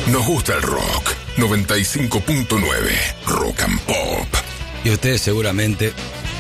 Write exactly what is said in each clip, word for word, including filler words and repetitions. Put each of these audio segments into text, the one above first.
Nos gusta el rock. noventa y cinco punto nueve Rock and Pop. Y ustedes seguramente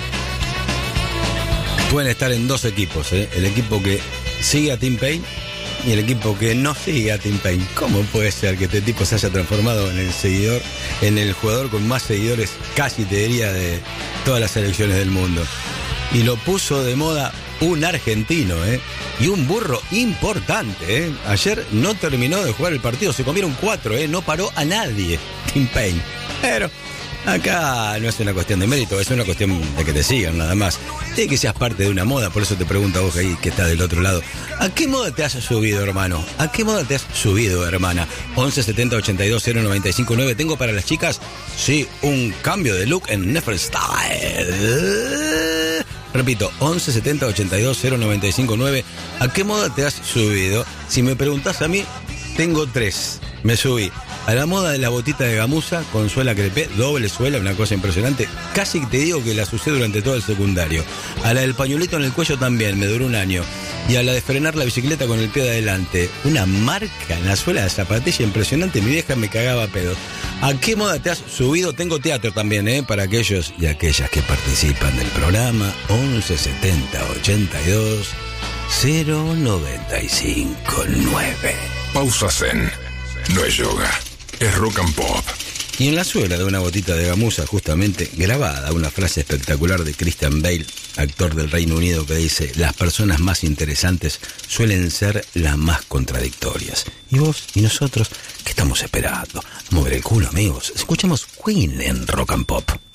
pueden estar en dos equipos, ¿eh? El equipo que sigue a Tim Payne y el equipo que no sigue a Tim Payne. ¿Cómo puede ser que este tipo se haya transformado en el seguidor, en el jugador con más seguidores, casi te diría, de todas las selecciones del mundo? Y lo puso de moda un argentino, ¿eh? Y un burro importante, ¿eh? Ayer no terminó de jugar el partido, se comieron cuatro, ¿eh? No paró a nadie, Tim Payne. Pero acá no es una cuestión de mérito, es una cuestión de que te sigan, nada más. De que seas parte de una moda, por eso te pregunto a vos ahí, que estás del otro lado. ¿A qué moda te has subido, hermano? ¿A qué moda te has subido, hermana? once setenta ochenta y dos cero noventa y cinco nueve. Tengo para las chicas, sí, un cambio de look en Neferstyle. Repito, once setenta ochenta y dos cero noventa y cinco nueve. ¿A qué moda te has subido? Si me preguntás a mí, tengo tres. Me subí a la moda de la botita de gamuza con suela crepé, doble suela, una cosa impresionante. Casi te digo que la usé durante todo el secundario. A la del pañuelito en el cuello también, me duró un año. Y a la de frenar la bicicleta con el pie de adelante. Una marca en la suela de zapatilla impresionante. Mi vieja me cagaba a pedo. ¿A qué moda te has subido? Tengo teatro también, ¿eh? Para aquellos y aquellas que participan del programa. once setenta ochenta y dos cero noventa y cinco nueve. Pausa Zen. No es yoga, es rock and pop. Y en la suela de una botita de gamuza, justamente grabada, una frase espectacular de Christian Bale, actor del Reino Unido, que dice: las personas más interesantes suelen ser las más contradictorias. Y vos y nosotros, ¿qué estamos esperando? A mover el culo, amigos. Escuchamos Queen en Rock and Pop.